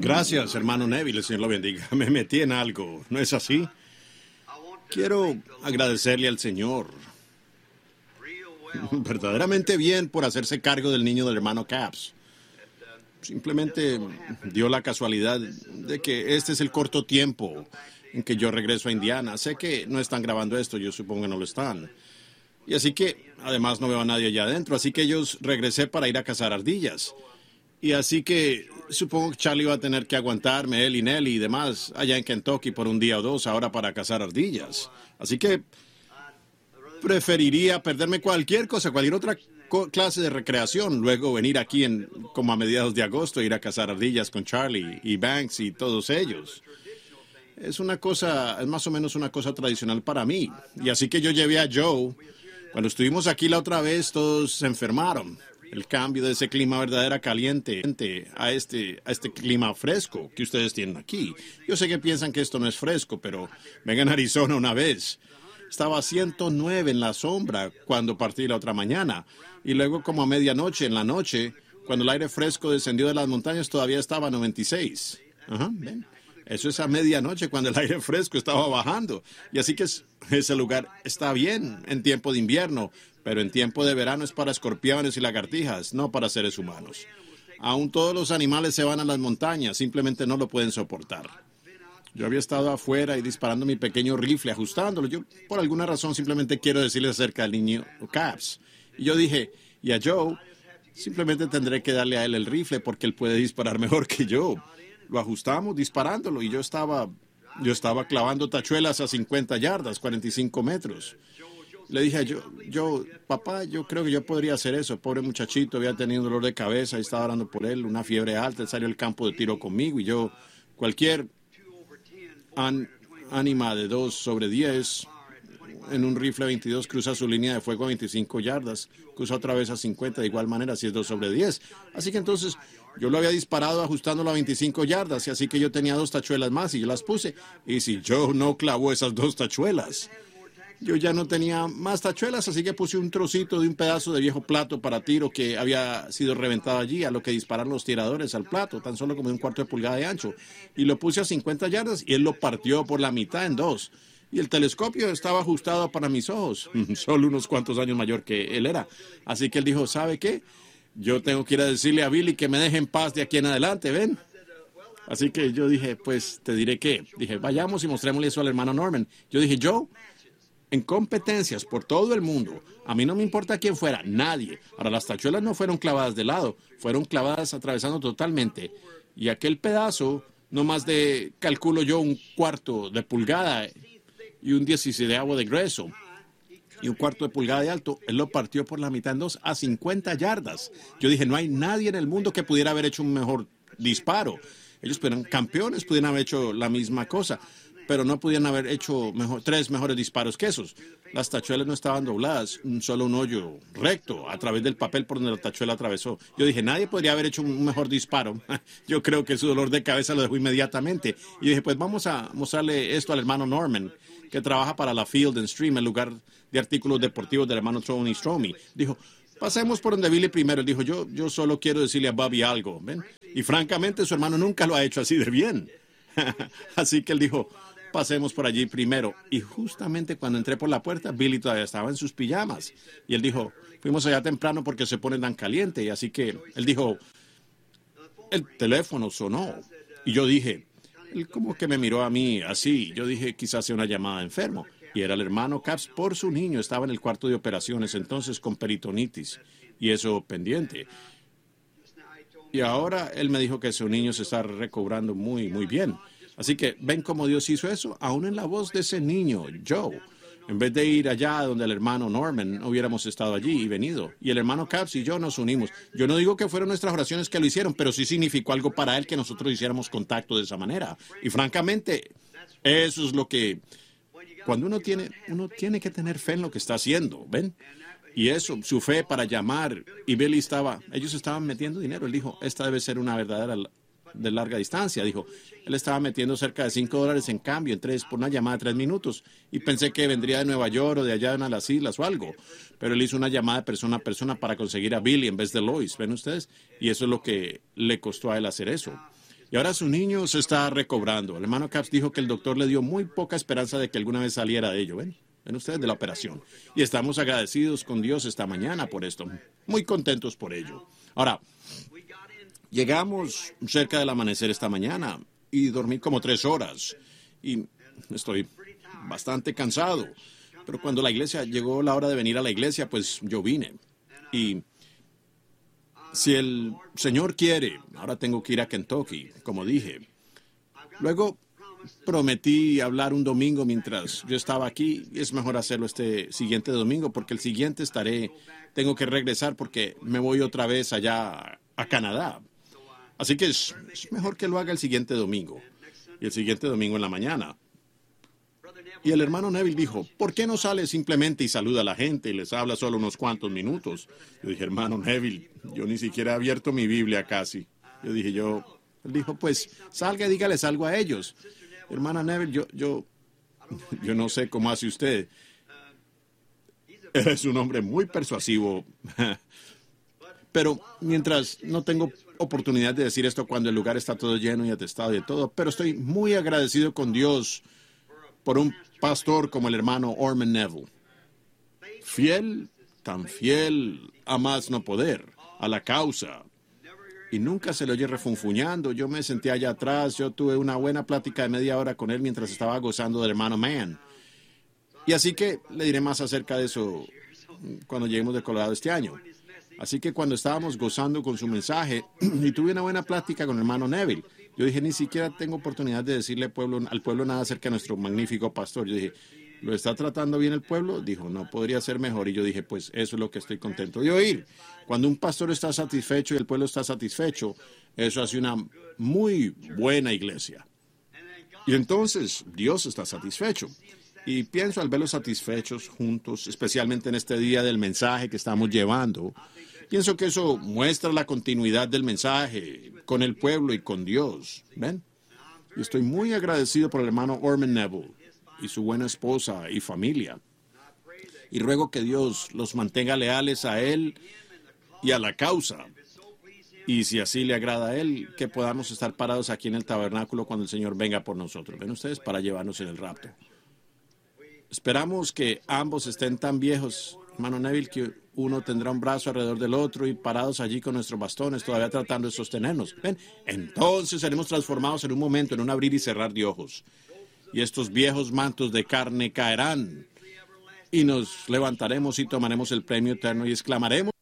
Gracias, hermano Neville, el Señor lo bendiga. Me metí en algo, ¿no es así? Quiero agradecerle al Señor verdaderamente bien por hacerse cargo del niño del hermano Capps. Simplemente dio la casualidad de que este es el corto tiempo en que yo regreso a Indiana. Sé que no están grabando esto, yo supongo que no lo están. Y así que, además, no veo a nadie allá adentro, así que yo regresé para ir a cazar ardillas. Y así que supongo que Charlie va a tener que aguantarme, él y Nelly y demás, allá en Kentucky por un día o dos ahora para cazar ardillas. Así que preferiría perderme cualquier cosa, cualquier otra clase de recreación, luego venir aquí como a mediados de agosto e ir a cazar ardillas con Charlie y Banks y todos ellos. Es más o menos una cosa tradicional para mí. Y así que yo llevé a Joe. Cuando estuvimos aquí la otra vez, todos se enfermaron. El cambio de ese clima verdadera caliente a este clima fresco que ustedes tienen aquí. Yo sé que piensan que esto no es fresco, pero vengan a Arizona una vez. Estaba a 109 en la sombra cuando partí la otra mañana. Y luego como a medianoche, en la noche, cuando el aire fresco descendió de las montañas, todavía estaba a 96. Ajá, ven. Eso es a medianoche cuando el aire fresco estaba bajando. Y así que ese lugar está bien en tiempo de invierno, pero en tiempo de verano es para escorpiones y lagartijas, no para seres humanos. Aún todos los animales se van a las montañas, simplemente no lo pueden soportar. Yo había estado afuera y disparando mi pequeño rifle, ajustándolo. Yo, por alguna razón, simplemente quiero decirles acerca del niño Capps. Y yo dije, y a Joe, simplemente tendré que darle a él el rifle porque él puede disparar mejor que yo. Lo ajustamos disparándolo y yo estaba clavando tachuelas a 50 yardas, 45 metros. Le dije a Joe, papá, yo creo que yo podría hacer eso. Pobre muchachito, había tenido dolor de cabeza y estaba orando por él, una fiebre alta. Él salió al campo de tiro conmigo y yo, cualquier ánima de 2/10 en un rifle 22 cruza su línea de fuego a 25 yardas, cruza otra vez a 50 de igual manera si es 2/10. Así que entonces yo lo había disparado ajustándolo a 25 yardas y así que yo tenía 2 tachuelas más y yo las puse. Y si Joe no clavó esas 2 tachuelas, yo ya no tenía más tachuelas, así que puse un trocito de un pedazo de viejo plato para tiro que había sido reventado allí, a lo que disparan los tiradores al plato, tan solo como de 1/4 de pulgada de ancho. Y lo puse a 50 yardas y él lo partió por la mitad en 2. Y el telescopio estaba ajustado para mis ojos, solo unos cuantos años mayor que él era. Así que él dijo, ¿sabe qué? Yo tengo que ir a decirle a Billy que me deje en paz de aquí en adelante, ¿ven? Así que yo dije, pues te diré qué. Dije, vayamos y mostrémosle eso al hermano Norman. Yo dije, Joe, en competencias por todo el mundo, a mí no me importa quién fuera, nadie. Ahora, las tachuelas no fueron clavadas de lado, fueron clavadas atravesando totalmente. Y aquel pedazo, no más de, calculo yo, 1/4 de pulgada y un 16avo de grueso y 1/4 de pulgada de alto, él lo partió por la mitad en 2 a 50 yardas. Yo dije, no hay nadie en el mundo que pudiera haber hecho un mejor disparo. Ellos campeones, pudieran haber hecho la misma cosa, pero no pudieran haber hecho 3 mejores disparos que esos. Las tachuelas no estaban dobladas, solo un hoyo recto a través del papel por donde la tachuela atravesó. Yo dije, nadie podría haber hecho un mejor disparo. Yo creo que su dolor de cabeza lo dejó inmediatamente. Y dije, pues vamos a mostrarle esto al hermano Norman, que trabaja para la Field and Stream, el lugar de artículos deportivos del hermano Tony Stromey. Dijo, pasemos por donde Billy primero. Él dijo, yo solo quiero decirle a Bobby algo, ¿ven? Y francamente su hermano nunca lo ha hecho así de bien. Así que él dijo, pasemos por allí primero. Y justamente cuando entré por la puerta, Billy todavía estaba en sus pijamas. Y él dijo, fuimos allá temprano porque se pone tan caliente. Y así que él dijo, el teléfono sonó. Y yo dije, él como que me miró a mí así. Yo dije, quizás sea una llamada de enfermo. Y era el hermano Capps por su niño. Estaba en el cuarto de operaciones entonces con peritonitis. Y eso pendiente. Y ahora él me dijo que su niño se está recobrando muy, muy bien. Así que ven cómo Dios hizo eso, aún en la voz de ese niño, Joe. En vez de ir allá donde el hermano Norman, hubiéramos estado allí y venido. Y el hermano Capps y yo nos unimos. Yo no digo que fueron nuestras oraciones que lo hicieron, pero sí significó algo para él que nosotros hiciéramos contacto de esa manera. Y francamente, eso es lo que... Cuando uno tiene que tener fe en lo que está haciendo, ¿ven? Y eso, su fe para llamar. Y Billy ellos estaban metiendo dinero. Él dijo, esta debe ser una verdadera de larga distancia. Dijo, él estaba metiendo cerca de $5 en cambio por una llamada de 3 minutos. Y pensé que vendría de Nueva York o de allá de una de las islas o algo. Pero él hizo una llamada de persona a persona para conseguir a Billy en vez de Lois, ¿ven ustedes? Y eso es lo que le costó a él hacer eso. Y ahora su niño se está recobrando. El hermano Capps dijo que el doctor le dio muy poca esperanza de que alguna vez saliera de ello. Ven ustedes, de la operación. Y estamos agradecidos con Dios esta mañana por esto. Muy contentos por ello. Ahora, llegamos cerca del amanecer esta mañana y dormí como 3 horas. Y estoy bastante cansado. Pero cuando llegó la hora de venir a la iglesia, pues yo vine. Y si el Señor quiere, ahora tengo que ir a Kentucky, como dije. Luego prometí hablar un domingo mientras yo estaba aquí. Y es mejor hacerlo este siguiente domingo porque el siguiente tengo que regresar porque me voy otra vez allá a Canadá. Así que es mejor que lo haga el siguiente domingo. Y el siguiente domingo en la mañana. Y el hermano Neville dijo, ¿por qué no sale simplemente y saluda a la gente y les habla solo unos cuantos minutos? Yo dije, hermano Neville, yo ni siquiera he abierto mi Biblia casi. Él dijo, pues salga y dígales algo a ellos. Hermana Neville, yo no sé cómo hace usted. Es un hombre muy persuasivo. Pero mientras no tengo oportunidad de decir esto cuando el lugar está todo lleno y atestado de todo, pero estoy muy agradecido con Dios por un pastor como el hermano Orman Neville. Fiel, tan fiel a más no poder, a la causa. Y nunca se le oye refunfuñando. Yo me senté allá atrás, yo tuve una buena plática de media hora con él mientras estaba gozando del hermano Mann. Y así que le diré más acerca de eso cuando lleguemos de Colorado este año. Así que cuando estábamos gozando con su mensaje y tuve una buena plática con el hermano Neville, yo dije, ni siquiera tengo oportunidad de decirle al pueblo nada acerca de nuestro magnífico pastor. Yo dije, ¿lo está tratando bien el pueblo? Dijo, no, podría ser mejor. Y yo dije, pues eso es lo que estoy contento de oír. Cuando un pastor está satisfecho y el pueblo está satisfecho, eso hace una muy buena iglesia. Y entonces Dios está satisfecho. Y pienso al verlos satisfechos juntos, especialmente en este día del mensaje que estamos llevando, pienso que eso muestra la continuidad del mensaje con el pueblo y con Dios. ¿Ven? Y estoy muy agradecido por el hermano Orman Neville y su buena esposa y familia. Y ruego que Dios los mantenga leales a él y a la causa. Y si así le agrada a él, que podamos estar parados aquí en el tabernáculo cuando el Señor venga por nosotros. ¿Ven ustedes? Para llevarnos en el rapto. Esperamos que ambos estén tan viejos, hermano Neville, que uno tendrá un brazo alrededor del otro y parados allí con nuestros bastones, todavía tratando de sostenernos. ¿Ven? Entonces seremos transformados en un momento, en un abrir y cerrar de ojos. Y estos viejos mantos de carne caerán. Y nos levantaremos y tomaremos el premio eterno y exclamaremos.